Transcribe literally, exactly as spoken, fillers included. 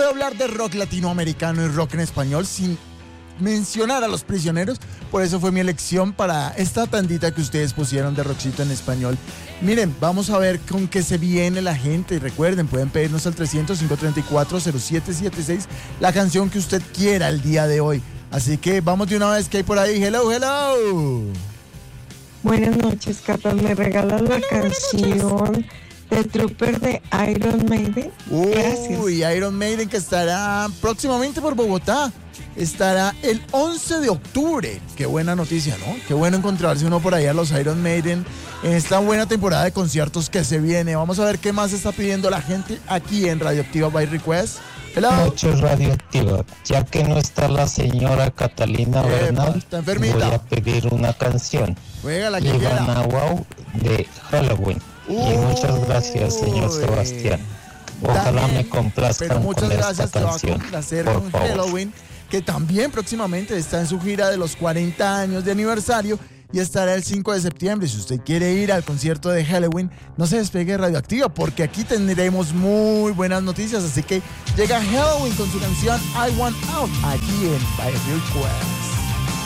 puedo hablar de rock latinoamericano y rock en español sin mencionar a Los Prisioneros. Por eso fue mi elección para esta tandita que ustedes pusieron de rockcito en español. Miren, vamos a ver con qué se viene la gente. Y recuerden, pueden pedirnos al trescientos, cinco treinta y cuatro, cero siete setenta y seis la canción que usted quiera el día de hoy. Así que vamos de una vez, que hay por ahí. Hello, hello. Buenas noches, Cata. ¿Me regalas la canción de Trooper de Iron Maiden? Gracias. Uy, Iron Maiden, que estará próximamente por Bogotá. Estará el once de octubre. Qué buena noticia, ¿no? Qué bueno encontrarse uno por ahí a los Iron Maiden en esta buena temporada de conciertos que se viene. Vamos a ver qué más está pidiendo la gente aquí en Radioactiva by Request. Hello. Noches Radioactiva. Ya que no está la señora Catalina Epa, Bernal, está enfermita. voy a pedir una canción. Juega la que Ivana quiera. Wow de Halloween. Y muchas gracias, señor Uy. Sebastián. Ojalá Dale. me complazcan Pero muchas con esta gracias, te va a canción. complacer Por con favor. Halloween, que también próximamente está en su gira de los cuarenta años de aniversario y estará el cinco de septiembre. Si usted quiere ir al concierto de Halloween, no se despegue de Radioactiva, porque aquí tendremos muy buenas noticias. Así que llega Halloween con su canción I Want Out aquí en By Request.